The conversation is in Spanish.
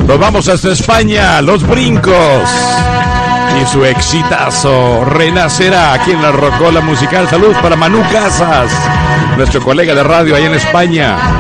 Nos vamos hasta España, Los Brincos. Y su exitazo Renacerá aquí en la Rocola Musical. Saludos para Manu Casas, nuestro colega de radio allá en España.